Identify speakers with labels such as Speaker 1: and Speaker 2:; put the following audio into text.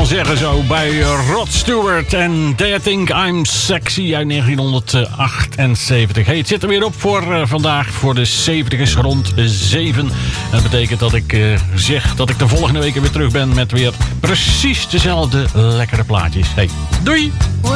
Speaker 1: zeggen zo bij Rod Stewart en They Think I'm Sexy uit 1978. Hey, het zit er weer op voor vandaag, voor de 70's rond 7. En dat betekent dat ik zeg dat ik de volgende week weer terug ben met weer precies dezelfde lekkere plaatjes. Hey, doei!